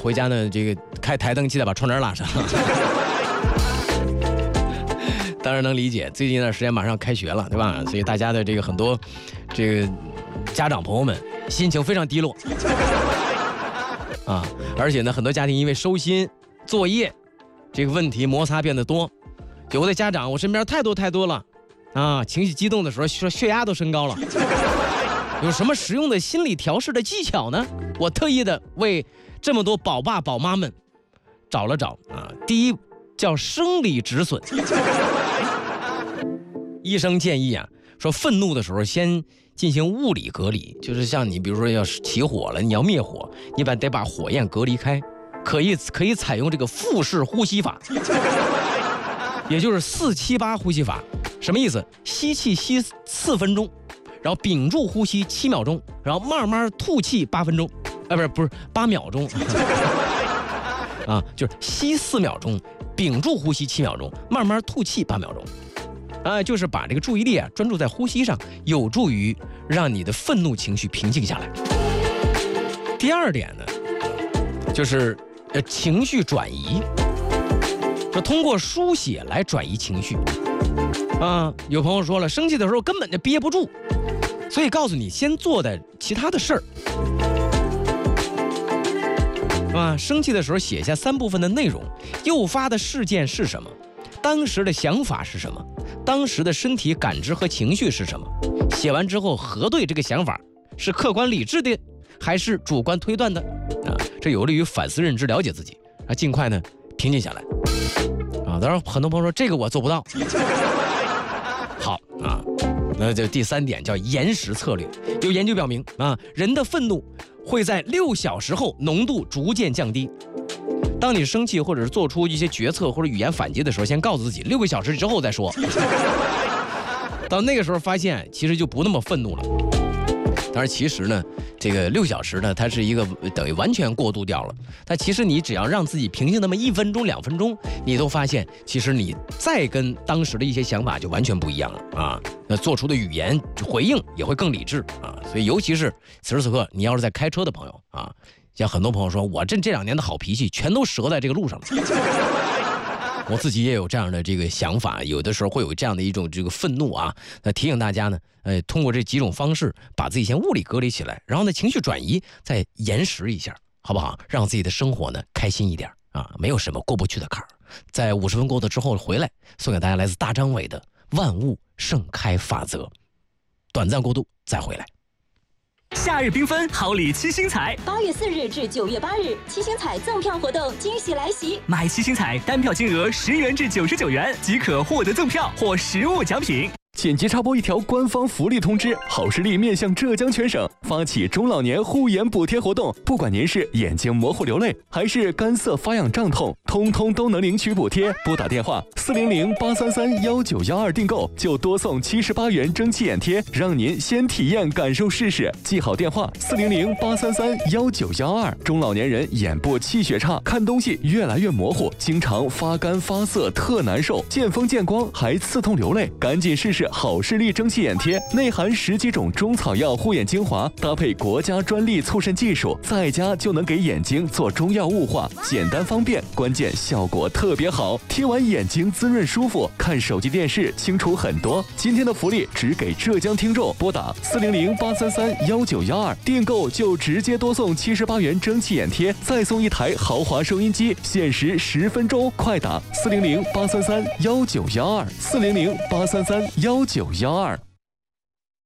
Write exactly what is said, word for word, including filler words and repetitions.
回家呢，这个开台灯记得把窗帘拉上。当然能理解，最近一段时间马上开学了，对吧？所以大家的这个很多这个家长朋友们心情非常低落啊，而且呢，很多家庭因为收心、作业这个问题摩擦变得多，有的家长我身边太多太多了啊，情绪激动的时候说血压都升高了。有什么实用的心理调试的技巧呢？我特意的为这么多宝爸宝妈们找了找啊。第一叫生理止损。医生建议啊，说愤怒的时候先进行物理隔离，就是像你比如说要起火了，你要灭火，你把得把火焰隔离开，可以可以采用这个腹式呼吸法，也就是四七八呼吸法。什么意思？吸气吸四分钟，然后屏住呼吸七秒钟，然后慢慢吐气八分钟，啊不是不是八秒钟，啊就是吸四秒钟，屏住呼吸七秒钟，慢慢吐气八秒钟。啊，就是把这个注意力啊专注在呼吸上，有助于让你的愤怒情绪平静下来。第二点呢，就是呃情绪转移，就通过书写来转移情绪。啊，有朋友说了，生气的时候根本就憋不住，所以告诉你先做点其他的事儿。啊，生气的时候写下三部分的内容，诱发的事件是什么？当时的想法是什么？当时的身体感知和情绪是什么？写完之后核对这个想法是客观理智的还是主观推断的啊？这有利于反思认知，了解自己啊，尽快呢平静下来啊。当然很多朋友说这个我做不到。好啊，那就第三点叫延时策略。有研究表明啊，人的愤怒会在六小时后浓度逐渐降低。当你生气或者是做出一些决策或者语言反击的时候，先告诉自己六个小时之后再说。到那个时候发现其实就不那么愤怒了。当然其实呢，这个六小时呢，它是一个等于完全过渡掉了。但其实你只要让自己平静那么一分钟两分钟，你都发现其实你再跟当时的一些想法就完全不一样了啊。那做出的语言回应也会更理智啊。所以尤其是此时此刻你要是在开车的朋友啊，像很多朋友说，我这这两年的好脾气全都折在这个路上了。我自己也有这样的这个想法，有的时候会有这样的一种这个愤怒啊。那提醒大家呢，呃，通过这几种方式，把自己先物理隔离起来，然后呢，情绪转移再延时一下，好不好？让自己的生活呢开心一点啊，没有什么过不去的坎儿。在五十分过的之后回来，送给大家来自大张伟的《万物盛开法则》，短暂过渡再回来。 夏日缤纷，好礼七星彩。 八月四日至九月八日，七星彩赠票活动惊喜来袭！ 买七星彩单票金额十元至九十九元即可获得赠票或实物奖品。 紧急插播一条官方福利通知：好视力面向浙江全省发起中老年护眼补贴活动，不管您是眼睛模糊流泪，还是干涩发痒胀痛，通通都能领取补贴。拨打电话四零零八三三幺九幺二订购，就多送七十八元蒸汽眼贴，让您先体验感受试试。记好电话四零零八三三幺九幺二。中老年人眼部气血差，看东西越来越模糊，经常发干发涩，特难受，见风见光还刺痛流泪，赶紧试试好视力蒸汽眼贴，内含十几种中草药护眼精华，搭配国家专利促渗技术，在家就能给眼睛做中药雾化，简单方便，关键效果特别好，贴完眼睛滋润舒服，看手机电视清楚很多。今天的福利只给浙江听众，拨打四零零八三三幺九幺二订购就直接多送七十八元蒸汽眼贴，再送一台豪华收音机，限时十分钟，快打四零零八三三幺九幺二四零零八三三幺九幺二。